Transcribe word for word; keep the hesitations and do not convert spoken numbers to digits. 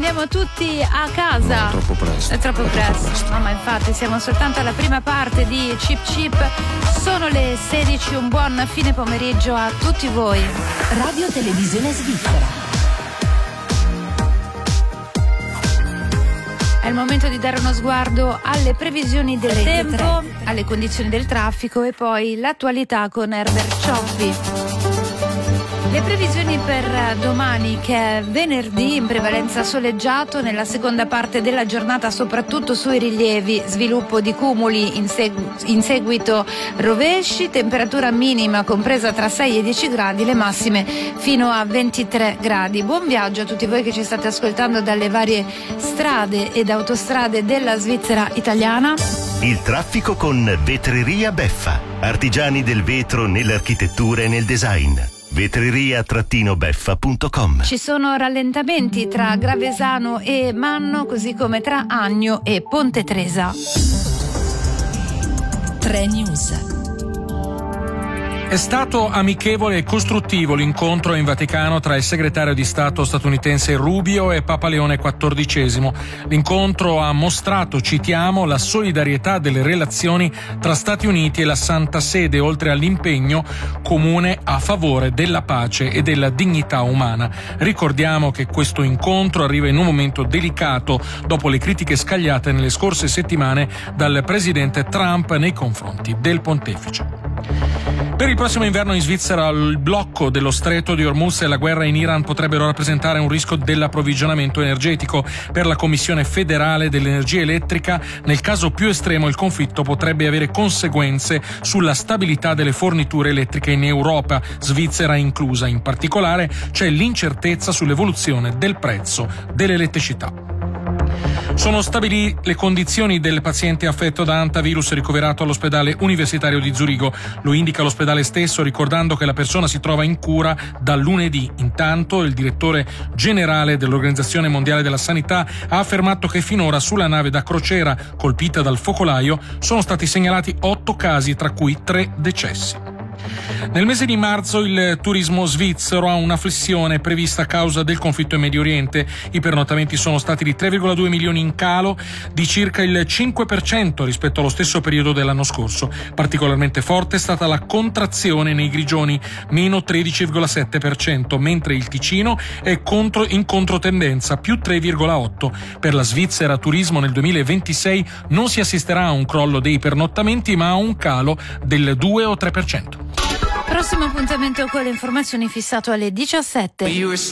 andiamo tutti a casa. No, troppo presto. È troppo È presto. troppo presto. No, ma infatti siamo soltanto alla prima parte di Chip Chip. Sono le sedici, un buon fine pomeriggio a tutti voi. Radio Televisione Svizzera. È il momento di dare uno sguardo alle previsioni del Rete tempo, tre. alle condizioni del traffico e poi l'attualità con Herbert Cioppi. Le previsioni per domani, che è venerdì, in prevalenza soleggiato, nella seconda parte della giornata soprattutto sui rilievi, sviluppo di cumuli, in, segu- in seguito rovesci, temperatura minima compresa tra sei e dieci gradi, le massime fino a ventitré gradi. Buon viaggio a tutti voi che ci state ascoltando dalle varie strade ed autostrade della Svizzera italiana. Il traffico con Vetreria Beffa, artigiani del vetro nell'architettura e nel design. vetreria beffa punto com. Ci sono rallentamenti tra Gravesano e Manno, così come tra Agno e Ponte Tresa. tre News. È stato amichevole e costruttivo l'incontro in Vaticano tra il segretario di Stato statunitense Rubio e Papa Leone quattordicesimo. L'incontro ha mostrato, citiamo, la solidarietà delle relazioni tra Stati Uniti e la Santa Sede, oltre all'impegno comune a favore della pace e della dignità umana. Ricordiamo che questo incontro arriva in un momento delicato dopo le critiche scagliate nelle scorse settimane dal presidente Trump nei confronti del pontefice. Per il prossimo inverno in Svizzera il blocco dello stretto di Hormuz e la guerra in Iran potrebbero rappresentare un rischio dell'approvvigionamento energetico. Per la Commissione federale dell'energia elettrica, nel caso più estremo il conflitto potrebbe avere conseguenze sulla stabilità delle forniture elettriche in Europa, Svizzera inclusa. In particolare c'è l'incertezza sull'evoluzione del prezzo dell'elettricità. Sono stabili le condizioni del paziente affetto da hantavirus ricoverato all'ospedale universitario di Zurigo. Lo indica l'ospedale stesso, ricordando che la persona si trova in cura da lunedì. Intanto il direttore generale dell'Organizzazione Mondiale della Sanità ha affermato che finora sulla nave da crociera colpita dal focolaio sono stati segnalati otto casi, tra cui tre decessi. Nel mese di marzo il turismo svizzero ha una flessione prevista a causa del conflitto in Medio Oriente. I pernottamenti sono stati di tre virgola due milioni in calo, di circa il cinque per cento rispetto allo stesso periodo dell'anno scorso. Particolarmente forte è stata la contrazione nei Grigioni, meno tredici virgola sette per cento, mentre il Ticino è contro, in controtendenza, più tre virgola otto per cento. Per la Svizzera Turismo nel duemilaventisei non si assisterà a un crollo dei pernottamenti, ma a un calo del due o tre per cento. Prossimo appuntamento con le informazioni fissato alle diciassette.